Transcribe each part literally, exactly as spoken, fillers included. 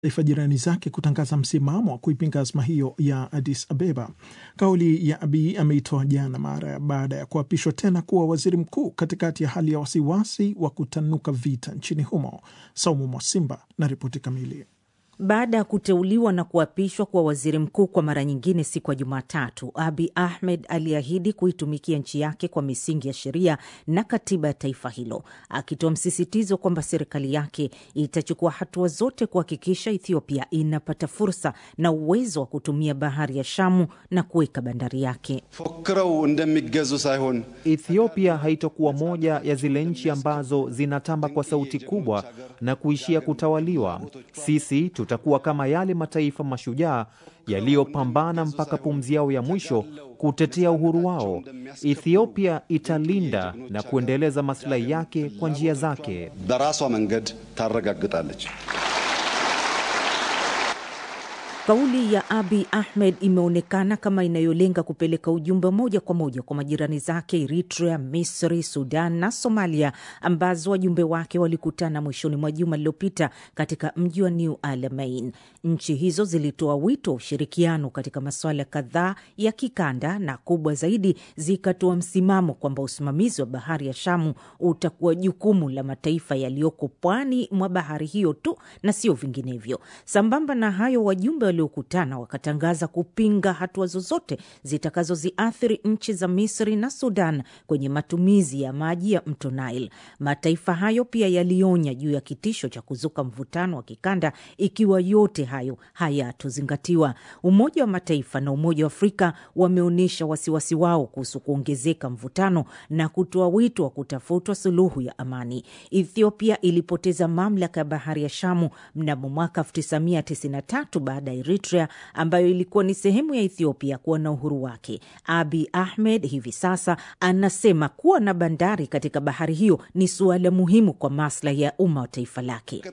taifa jirani zake kutangaza msimamo wa kuipinga azma hiyo ya Addis Abeba. Kauli ya Abiy ameitoa jana mara baada ya kuapishwa tena kuwa waziri mkuu katikati ya hali ya wasiwasi wa kutanuka vita nchini humo. Saumu Mwasimba na ripoti kamili. Baada ya kuteuliwa na kuapishwa kwa waziri mkuu kwa mara nyingine siku ya Jumatatu, Abiy Ahmed aliahidi kuitumikia nchi yake kwa misingi ya sheria na katiba ya taifa hilo, akitoa msisitizo kwamba serikali yake itachukua hatua zote kuhakikisha Ethiopia inapata fursa na uwezo wa kutumia bahari ya Shamu na kuweka bandari yake. Ethiopia haitokuwa moja ya zile nchi ambazo zinatamba kwa sauti kubwa na kuishia kutawaliwa. Sisi tutakuwa kama yale mataifa mashujaa yaliyopambana mpaka pumzi yao ya mwisho kutetea uhuru wao. Ethiopia italinda na kuendeleza maslahi yake kwa njia zake. Kauli ya Abiy Ahmed imeonekana kama inayolenga kupeleka ujumbe moja kwa moja kwa majirani zake Eritrea, Misri, Sudan na Somalia, ambazo wajumbe wake walikutana mwishoni mwa juma lililopita katika mji wa New Alamein. Nchi hizo zilitoa wito wa ushirikiano katika masuala kadhaa ya kikanda, na kubwa zaidi zikatoa msimamo kwamba usimamizi wa bahari ya Shamu utakuwa jukumu la mataifa yaliyoko pwani mwa bahari hiyo tu na sio vinginevyo. Sambamba na hayo, wajumbe waliokutana wakatangaza kupinga hatua zozote zitakazoziathiri nchi za Misri na Sudan kwenye matumizi ya maji ya mto Nile. Mataifa hayo pia yalionya juu ya kitisho cha kuzuka mvutano wa kikanda ikiwa yote hayo hayatozingatiwa. Umoja wa Mataifa na Umoja wa Afrika wameonyesha wasiwasi wao kuhusu kuongezeka mvutano na kutoa wito wa kutafutwa suluhu ya amani. Ethiopia ilipoteza mamlaka ya bahari ya Shamu mnamo mwaka elfu tisa mia tisini na tatu baada ya Eritrea, ambayo ilikuwa ni sehemu ya Ethiopia, kuwa na uhuru wake. Abiy Ahmed hivi sasa anasema kuwa na bandari katika bahari hiyo ni suala muhimu kwa maslahi ya umma wa taifa lake.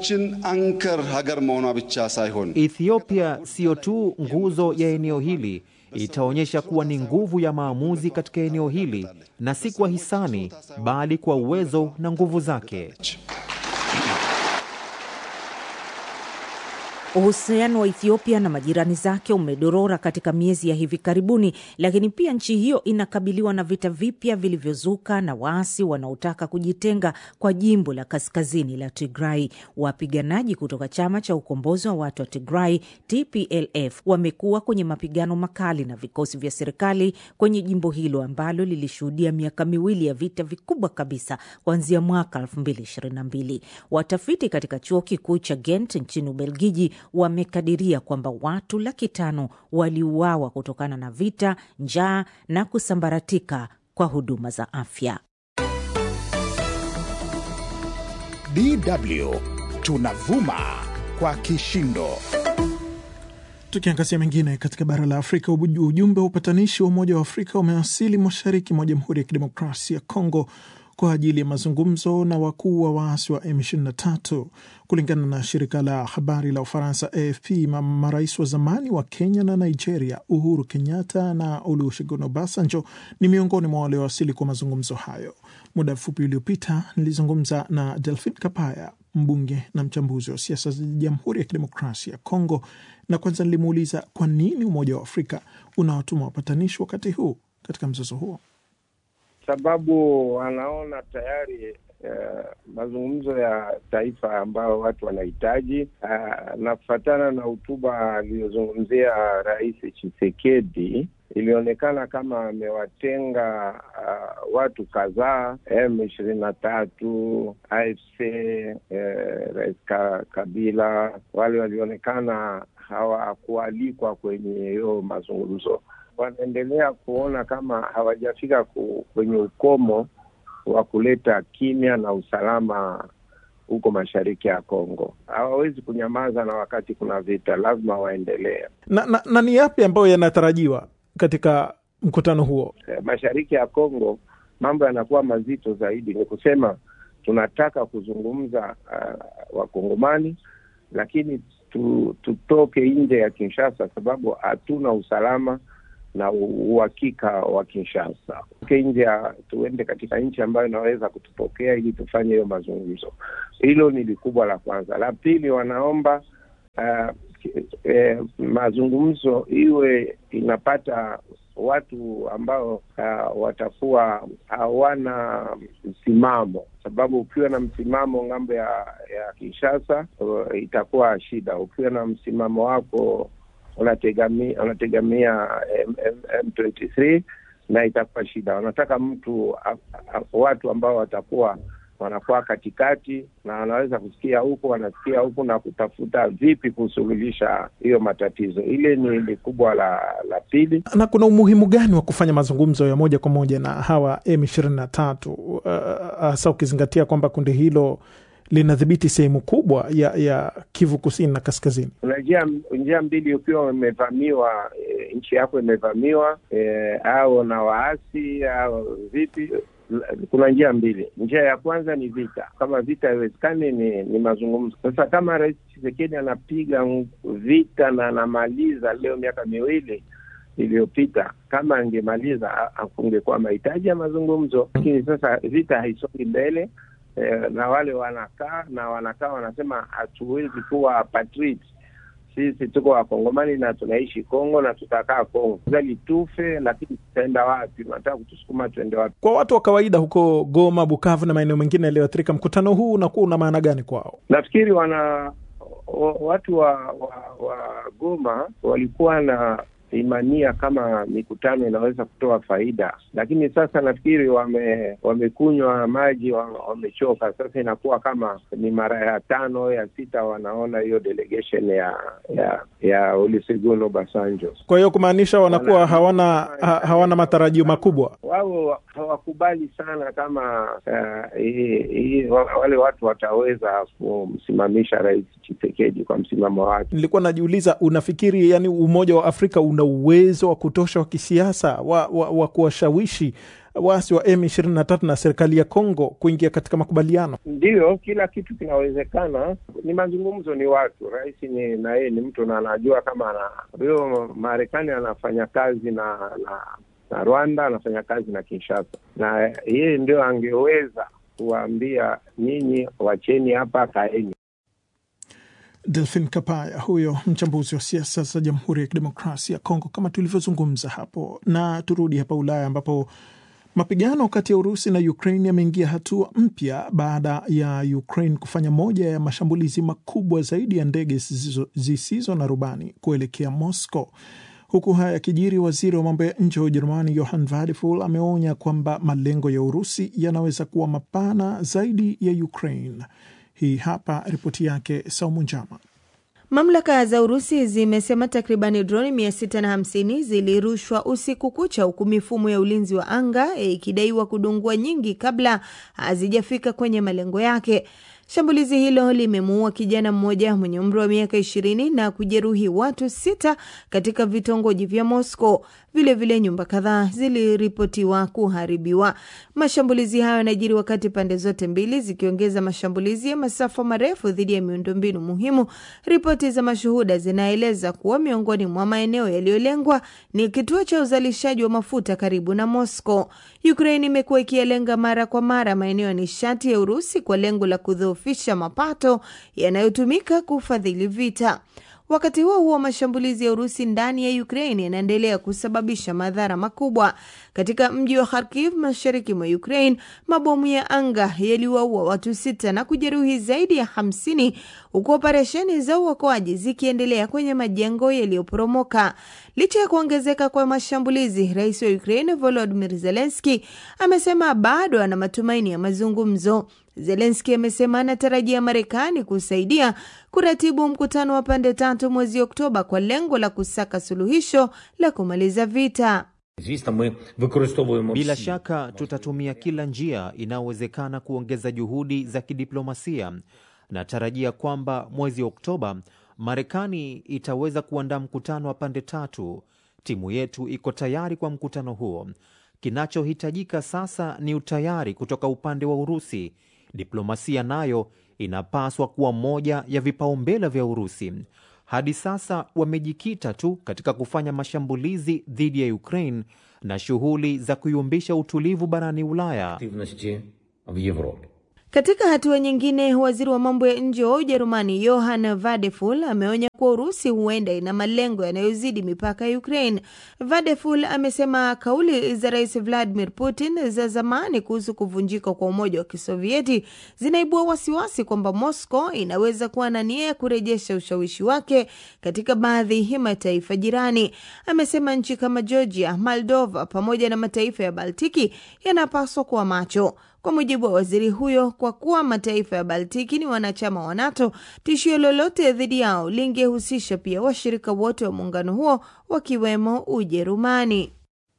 Ethiopia sio tu nguzo ya eneo hili, itaonyesha kuwa ni nguvu ya maamuzi katika eneo hili, na si kwa hisani bali kwa uwezo na nguvu zake. Uhusiano wa Ethiopia na majirani zake umedorora katika miezi ya hivi karibuni, lakini pia nchi hiyo inakabiliwa na vita vipya vilivyozuka na waasi wanaotaka kujitenga kwa jimbo la kaskazini la Tigray. Wapiganaji kutoka chama cha ukombozi wa watu wa Tigray T P L F wamekuwa kwenye mapigano makali na vikosi vya serikali kwenye jimbo hilo ambalo lilishuhudia miaka miwili ya vita vikubwa kabisa kuanzia mwaka elfu mbili ishirini na mbili. Watafiti katika chuo kikuu cha Ghent nchini Ubelgiji wamekadiria kwamba watu laki tano waliuawa kutokana na vita, njaa na kusambaratika kwa huduma za afya. D W tunavuma kwa kishindo. Tukiangazia mengine katika bara la Afrika, ujumbe wa upatanishi wa Umoja wa Afrika umewasili mashariki mwa Jamhuri ya Kidemokrasia ya Kongo kwa ajili ya mazungumzo na wakuu wa waasi wa M ishirini na tatu. Kulingana na shirika la habari la Ufaransa A F P, marais wa zamani wa Kenya na Nigeria Uhuru Kenyatta na Olusegun Obasanjo ni miongoni mwa wale wasili kwa mazungumzo hayo. Muda mfupi uliopita nilizungumza na Delphine Kapaya, mbunge na mchambuzi wa siasa za Jamhuri ya Kidemokrasia ya Kongo, na kwanza nilimuuliza kwa nini Umoja wa Afrika unawatuma wapatanishi wakati huu katika mzozo huo. Sababu wanaona tayari uh, mazungumzo ya taifa ambayo watu wanahitaji, uh, na kufuatana na hotuba aliyozungumzia Rais Tshisekedi, ilionekana kama amewatenga uh, watu kadhaa, M ishirini na tatu, A F C, uh, Rais Kabila, wale walionekana hawakualikwa kwenye hiyo mazungumzo. Wanaendelea kuona kama hawajafika kwenye ukomo wa kuleta kimya na usalama huko mashariki ya Kongo. Hawawezi kunyamaza na wakati kuna vita, lazima waendelee. Na, na, na ni yapi ambayo yanatarajiwa katika mkutano huo? Mashariki ya Kongo mambo yanakuwa mazito zaidi. Ni kusema tunataka kuzungumza uh, wakongomani, lakini tu, tutoke nje ya Kinshasa sababu hatuna usalama na uhakika wa Kinshasa. Nje tuende katika nchi ambayo inaweza kutupokea ili tufanye hiyo mazungumzo. Hilo ni likubwa la kwanza. La pili, wanaomba uh, eh, mazungumzo iwe inapata watu ambao uh, watakuwa hawana msimamo, sababu ukiwa na msimamo ngambo ya ya Kinshasa uh, itakuwa shida. Ukiwa na msimamo wako unategamia unategamia M ishirini na tatu na itakuwa shida. Wanataka mtu a, a, watu ambao watakuwa wanakuwa katikati na wanaweza kusikia huko, wanasikia huko na kutafuta vipi kusuluhisha hiyo matatizo. Ile ni, ni kubwa la la pili. Na kuna umuhimu gani wa kufanya mazungumzo ya moja kwa moja na hawa M ishirini na tatu hasa uh, ukizingatia kwamba kundi hilo linadhibiti sehemu kubwa ya ya Kivu Kusini na Kaskazini? Kuna njia njia mbili. Ukiwa umevamiwa, e, nchi yako imevamiwa, e, au na waasi au vipi, kuna njia mbili. Njia ya kwanza ni vita. Kama vita haiwezekani, ni, ni mazungumzo. Sasa kama Rais Tshisekedi anapiga vita na anamaliza leo miaka miwili iliyopita, kama angemaliza kungekuwa mahitaji ya mazungumzo. Lakini sasa vita haisongi mbele, eh, na wale wanakaa na wanakaa wanasema hatuwezi kuwa patriot. Sisi tuko Wakongomani na tunaishi Kongo na tutakaa Kongo. Zali tufe, lakini tutaenda wapi? Tunataka kutusukuma tuende wapi? Kwa watu wa kawaida huko Goma, Bukavu na maeneo mengine yaliyoathirika, mkutano huu unakuwa una maana gani kwao? Nafikiri wana watu wa, wa, wa Goma walikuwa na imania kama mikutano inaweza kutoa faida, lakini sasa nafikiri wame wamekunywa maji, wamechoka. Sasa inakuwa kama ni mara ya tano ya sita wanaona hiyo delegation ya ya ya Olusegun Obasanjo. Kwa hiyo kumaanisha wanakuwa wana, hawana ha, hawana matarajio makubwa. Wao hawakubali sana kama uh, i, i, wale watu wataweza kumsimamisha Rais Tshisekedi kwa msimamo wake. Nilikuwa najiuliza, unafikiri yani Umoja wa Afrika una uwezo wa kutosha wa kisiasa wa, wa, wa kuwashawishi waasi wa M ishirini na tatu na serikali ya Kongo kuingia katika makubaliano? Ndio, kila kitu kinawezekana. Ni mazungumzo, ni watu. Rais ni na yeye ni mtu na anajua kama ana huyo Marekani anafanya kazi na na, na Rwanda, anafanya kazi na Kinshasa, na yeye ndio angeweza kuambia nyinyi wacheni hapa, kaeni. Delphine Kapaya huyo mchambuzi wa siasa za Jamhuri ya Kidemokrasia ya Kongo, kama tulivyozungumza hapo. Na turudi hapa Ulaya ambapo mapigano kati ya Urusi na Ukraine yameingia hatua mpya baada ya Ukraine kufanya moja ya mashambulizi makubwa zaidi ya ndege zisizo, zisizo na rubani kuelekea Moscow. Huku haya yakijiri, waziri wa mambo ya nje wa Ujerumani Johann Wadephul ameonya kwamba malengo ya Urusi yanaweza kuwa mapana zaidi ya Ukraine. Hii hapa ripoti yake Saumu Njama. Mamlaka za Urusi zimesema takribani droni mia sita na hamsini zilirushwa usiku kucha, huku mifumo ya ulinzi wa anga ikidaiwa kudungua nyingi kabla hazijafika kwenye malengo yake. Shambulizi hilo limemuua kijana mmoja mwenye umri wa miaka ishirini na kujeruhi watu sita katika vitongoji vya Moscow. Vile vile nyumba kadhaa ziliripotiwa kuharibiwa. Mashambulizi hayo yanajiri wakati pande zote mbili zikiongeza mashambulizi ya masafa marefu dhidi ya miundombinu muhimu. Ripoti za mashuhuda zinaeleza kuwa miongoni mwa maeneo yaliyolengwa ni kituo cha uzalishaji wa mafuta karibu na Moscow. Ukraine imekuwa ikilenga mara kwa mara maeneo ya nishati ya Urusi kwa lengo la kudhoofisha mapato yanayotumika kufadhili vita. Wakati huo huo, mashambulizi ya Urusi ndani ya Ukraine yanaendelea kusababisha madhara makubwa. Katika mji wa Kharkiv, mashariki mwa Ukraine, mabomu ya anga yaliwaua watu sita na kujeruhi zaidi ya hamsini, huku operesheni za uokoaji zikiendelea kwenye majengo yaliyoporomoka. Licha ya kuongezeka kwa mashambulizi, Rais wa Ukraine Volodymyr Zelensky amesema bado ana matumaini ya mazungumzo. Zelensky amesema anatarajia Marekani kusaidia kuratibu mkutano wa pande tatu mwezi Oktoba kwa lengo la kusaka suluhisho la kumaliza vita. Bila shaka tutatumia kila njia inayowezekana kuongeza juhudi za kidiplomasia. Natarajia kwamba mwezi Oktoba Marekani itaweza kuandaa mkutano wa pande tatu. Timu yetu iko tayari kwa mkutano huo. Kinachohitajika sasa ni utayari kutoka upande wa Urusi. Diplomasia nayo inapaswa kuwa moja ya vipaumbele vya Urusi. Hadi sasa wamejikita tu katika kufanya mashambulizi dhidi ya Ukraine na shughuli za kuyumbisha utulivu barani Ulaya. Katika hatua nyingine, waziri wa mambo ya nje wa Ujerumani Johann Vadeful ameonya kuwa Urusi huenda ina malengo yanayozidi mipaka ya Ukraine. Vadeful amesema kauli za Rais Vladimir Putin za zamani kuhusu kuvunjika kwa Umoja wa Kisovieti zinaibua wasiwasi kwamba Moscow inaweza kuwa na nia ya kurejesha ushawishi wake katika baadhi ya mataifa jirani. Amesema nchi kama Georgia, Moldova pamoja na mataifa ya Baltiki yanapaswa kuwa macho. Kwa mujibu wa waziri huyo, kwa kuwa mataifa ya Baltiki ni wanachama wa NATO, tishio lolote dhidi yao lingehusisha pia washirika wote wa muungano huo wakiwemo Ujerumani.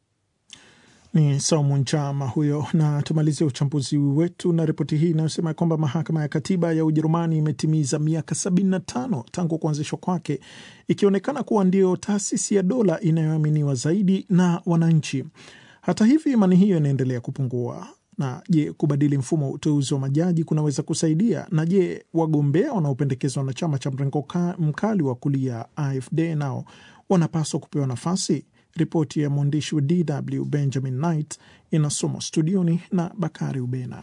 Ni Saumu Njama huyo. Na tumalizie uchambuzi wetu na ripoti hii inayosema kwamba mahakama ya katiba ya Ujerumani imetimiza miaka sabini na tano tangu kuanzishwa kwake, ikionekana kuwa ndio taasisi ya dola inayoaminiwa zaidi na wananchi. Hata hivyo, imani hiyo inaendelea kupungua. Na je, kubadili mfumo wa uteuzi wa majaji kunaweza kusaidia? Na je, wagombea wanaopendekezwa na chama cha mrengo mkali wa kulia A F D nao wanapaswa kupewa nafasi? Ripoti ya mwandishi wa D W Benjamin Knight inasomwa studioni na Bakari Ubena.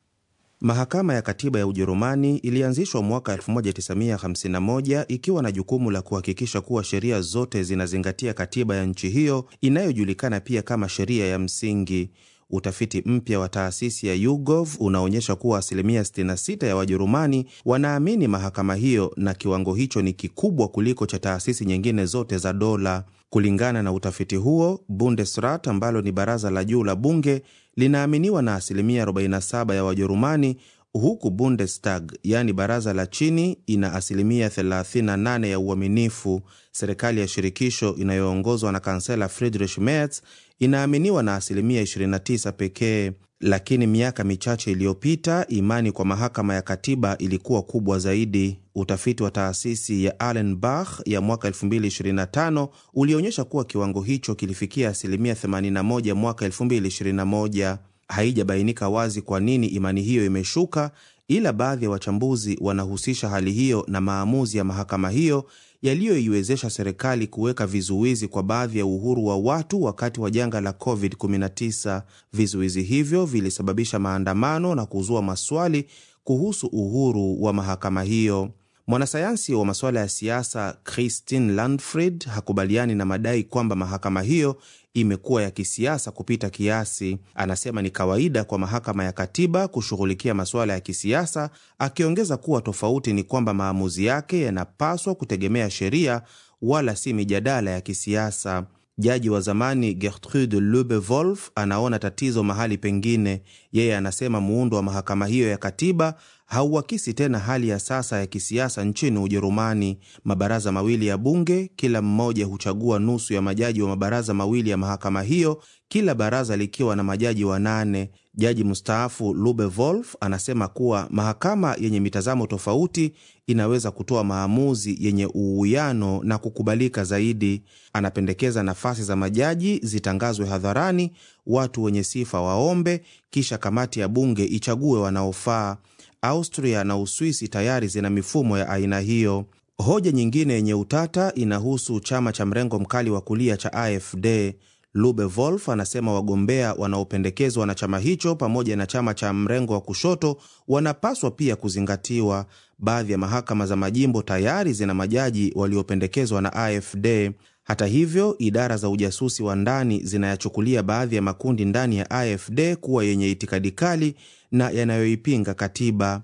Mahakama ya Katiba ya Ujerumani ilianzishwa mwaka elfu moja tisa mia hamsini na moja ikiwa na jukumu la kuhakikisha kuwa sheria zote zinazingatia katiba ya nchi hiyo inayojulikana pia kama sheria ya msingi. Utafiti mpya wa taasisi ya YouGov unaonyesha kuwa asilimia sitini na sita ya Wajerumani wanaamini mahakama hiyo, na kiwango hicho ni kikubwa kuliko cha taasisi nyingine zote za dola. Kulingana na utafiti huo, Bundesrat ambalo ni baraza la juu la bunge linaaminiwa na asilimia arobaini na saba ya Wajerumani, huku Bundestag yani baraza la chini ina asilimia thelathini na nane ya uaminifu. Serikali ya shirikisho inayoongozwa na kansela Friedrich Merz inaaminiwa na asilimia ishirini na tisa pekee. Lakini miaka michache iliyopita imani kwa mahakama ya katiba ilikuwa kubwa zaidi. Utafiti wa taasisi ya Allenbach ya mwaka elfu mbili ishirini na tano ulionyesha kuwa kiwango hicho kilifikia asilimia themanini na moja mwaka elfu mbili ishirini na moja. Haijabainika wazi kwa nini imani hiyo imeshuka, ila baadhi ya wachambuzi wanahusisha hali hiyo na maamuzi ya mahakama hiyo yaliyoiwezesha serikali kuweka vizuizi kwa baadhi ya uhuru wa watu wakati wa janga la covid kumi na tisa. Vizuizi hivyo vilisababisha maandamano na kuzua maswali kuhusu uhuru wa mahakama hiyo. Mwanasayansi wa masuala ya siasa Christine Landfried hakubaliani na madai kwamba mahakama hiyo imekuwa ya kisiasa kupita kiasi. Anasema ni kawaida kwa mahakama ya katiba kushughulikia masuala ya kisiasa, akiongeza kuwa tofauti ni kwamba maamuzi yake yanapaswa kutegemea sheria wala si mijadala ya kisiasa. Jaji wa zamani Gertrude Lube-Wolf anaona tatizo mahali pengine. Yeye anasema muundo wa mahakama hiyo ya katiba hauakisi tena hali ya sasa ya kisiasa nchini Ujerumani. Mabaraza mawili ya bunge, kila mmoja huchagua nusu ya majaji wa mabaraza mawili ya mahakama hiyo, kila baraza likiwa na majaji wanane. Jaji mstaafu Lube-Wolf anasema kuwa mahakama yenye mitazamo tofauti inaweza kutoa maamuzi yenye uwiano na kukubalika zaidi. Anapendekeza nafasi za majaji zitangazwe hadharani, watu wenye sifa waombe, kisha kamati ya bunge ichague wanaofaa. Austria na Uswisi tayari zina mifumo ya aina hiyo. Hoja nyingine yenye utata inahusu chama cha mrengo mkali wa kulia cha A F D. Lube-Wolf anasema wagombea wanaopendekezwa na chama hicho pamoja na chama cha mrengo wa kushoto wanapaswa pia kuzingatiwa. Baadhi ya mahakama za majimbo tayari zina majaji waliopendekezwa na A F D. Hata hivyo, idara za ujasusi wa ndani zinayachukulia baadhi ya makundi ndani ya A F D kuwa yenye itikadi kali na yanayoipinga katiba.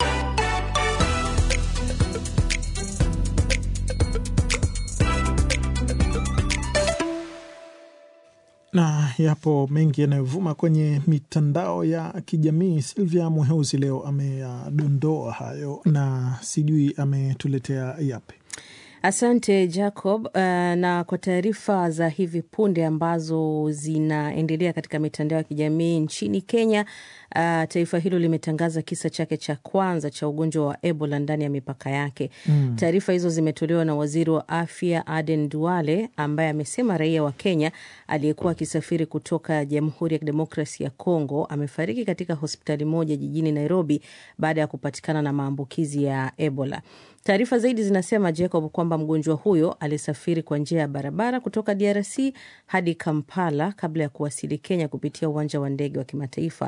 Na yapo mengi yanayovuma kwenye mitandao ya kijamii. Silvia Muheuzi leo ameyadondoa hayo na sijui ametuletea yapi. Asante Jacob. Uh, na kwa taarifa za hivi punde ambazo zinaendelea katika mitandao ya kijamii nchini Kenya, uh, taifa hilo limetangaza kisa chake cha kwanza cha ugonjwa wa Ebola ndani ya mipaka yake. Mm. Taarifa hizo zimetolewa na waziri wa afya Aden Duale, ambaye amesema raia wa Kenya aliyekuwa akisafiri kutoka Jamhuri ya Kidemokrasia ya Kongo amefariki katika hospitali moja jijini Nairobi baada ya kupatikana na maambukizi ya Ebola. Taarifa zaidi zinasema Jacob kwamba mgonjwa huyo alisafiri kwa njia ya barabara kutoka D R C hadi Kampala kabla ya kuwasili Kenya kupitia uwanja wa ndege wa kimataifa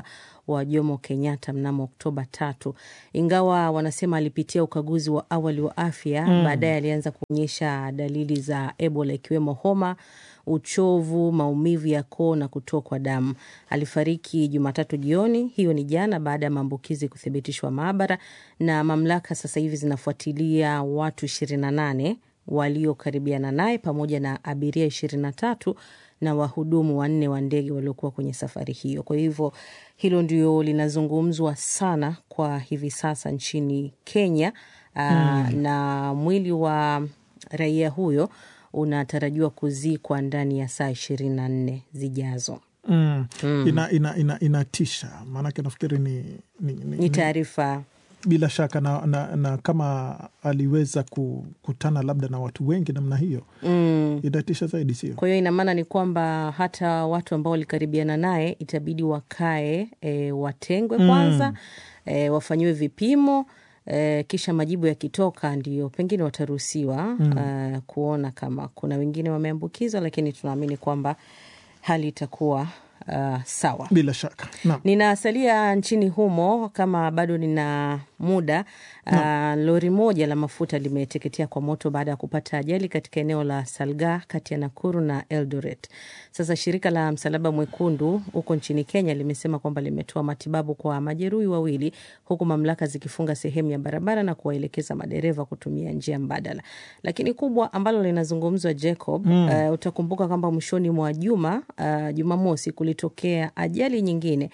wa Jomo Kenyatta mnamo Oktoba tatu. Ingawa wanasema alipitia ukaguzi wa awali wa afya, mm. baadaye alianza kuonyesha dalili za Ebola ikiwemo homa, uchovu, maumivu ya koo na kutokwa damu. Alifariki Jumatatu jioni, hiyo ni jana, baada ya maambukizi kuthibitishwa maabara, na mamlaka sasa hivi zinafuatilia watu ishirini na nane waliokaribiana naye pamoja na abiria ishirini na tatu na wahudumu wanne wa ndege waliokuwa kwenye safari hiyo. Kwa hivyo hilo ndio linazungumzwa sana kwa hivi sasa nchini Kenya. Aa, hmm. na mwili wa raia huyo unatarajiwa kuzikwa ndani ya saa ishirini na nne zijazo. Mm. Mm. Ina, ina, ina, inatisha. Maanake nafikiri ni, ni, ni, ni taarifa bila shaka na, na, na kama aliweza kukutana labda na watu wengi namna hiyo, mm. inatisha zaidi, sio? Kwa hiyo ina maana ni kwamba hata watu ambao walikaribiana naye itabidi wakae, e, watengwe kwanza, mm. e, wafanyiwe vipimo, e, kisha majibu yakitoka ndio pengine wataruhusiwa mm. uh, kuona kama kuna wengine wameambukizwa, lakini tunaamini kwamba hali itakuwa Uh, sawa. Bila shaka. No. Ninasalia nchini humo kama bado nina muda. No. Uh, lori moja la mafuta limeteketea kwa moto baada ya kupata ajali katika eneo la Salga kati ya Nakuru na Eldoret. Sasa shirika la Msalaba Mwekundu huko nchini Kenya limesema kwamba limetoa matibabu kwa majeruhi wawili, huku mamlaka zikifunga sehemu ya barabara na kuwaelekeza madereva kutumia njia mbadala. Lakini kubwa ambalo linazungumzwa, Jacob, mm. uh, utakumbuka kwamba mwishoni mwa juma, uh, Jumamosi kulitokea ajali nyingine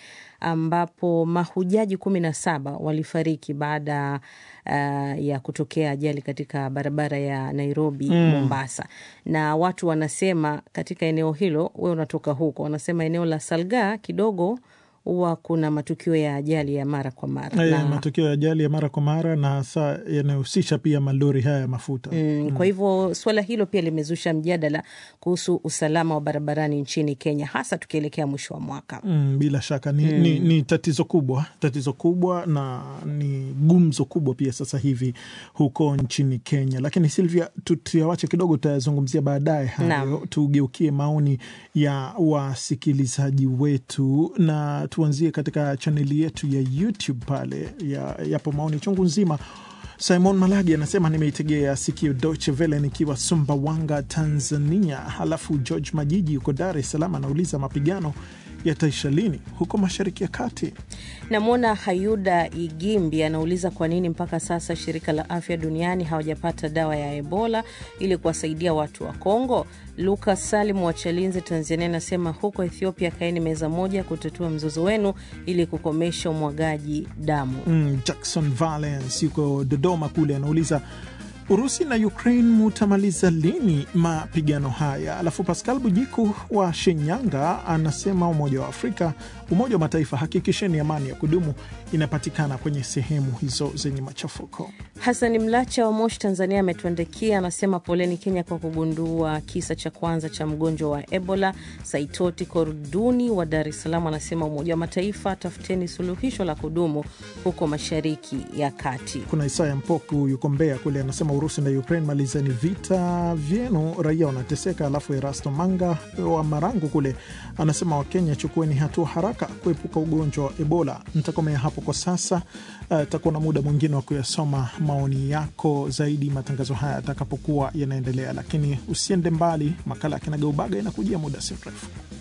ambapo mahujaji kumi na saba walifariki baada uh, ya kutokea ajali katika barabara ya Nairobi mm. Mombasa. Na watu wanasema katika eneo hilo, wewe unatoka huko, wanasema eneo la Salga kidogo huwa kuna matukio ya ajali ya mara kwa mara. Na matukio ya ajali ya mara kwa mara na hasa yanahusisha pia malori haya ya mafuta. Mm, mm. Kwa hivyo swala hilo pia limezusha mjadala kuhusu usalama wa barabarani nchini Kenya, hasa tukielekea mwisho wa mwaka. Mm, bila shaka ni, mm. ni, ni tatizo kubwa, tatizo kubwa na ni gumzo kubwa pia sasa hivi huko nchini Kenya. Lakini Silvia, tutiawache kidogo, tutazungumzia baadaye hayo. Tugeukie maoni ya wasikilizaji wetu na tuanzie katika chaneli yetu ya YouTube. Pale ya, yapo maoni chungu nzima. Simon Malagi anasema nimeitegea sikio Deutsche Welle nikiwa Sumbawanga, Tanzania. Halafu George Majiji yuko Dar es Salaam anauliza mapigano yataisha lini huko Mashariki ya Kati. Namwona Hayuda Igimbi anauliza kwa nini mpaka sasa shirika la afya duniani hawajapata dawa ya Ebola ili kuwasaidia watu wa Kongo. Lucas Salim wa Chalinze, Tanzania anasema huko Ethiopia kaeni meza moja kutatua mzozo wenu ili kukomesha umwagaji damu. Mm, Jackson Valence yuko Dodoma kule anauliza Urusi na Ukraine mutamaliza lini mapigano haya? Alafu Pascal Bujiku wa Shinyanga anasema Umoja wa Afrika, Umoja wa Mataifa, hakikisheni amani ya kudumu inapatikana kwenye sehemu hizo zenye machafuko. Hassan Mlacha wa Moshi, Tanzania ametuandikia, anasema poleni Kenya kwa kugundua kisa cha kwanza cha mgonjwa wa Ebola. Saitoti Koruduni wa Dar es Salaam anasema Umoja wa Mataifa, tafuteni suluhisho la kudumu huko Mashariki ya Kati. Kuna Isaya Mpoku yuko Mbeya kule anasema Urusi na Ukraine malizeni vita vyenu, raia wanateseka. Alafu Erasto Manga wa Marangu kule anasema Wakenya chukueni hatua haraka kuepuka ugonjwa wa Ebola. Nitakomea hapo kwa sasa. Uh, takuwa na muda mwingine wa kuyasoma maoni yako zaidi matangazo haya atakapokuwa yanaendelea, lakini usiende mbali, makala ya Kinagaubaga inakujia muda si mrefu.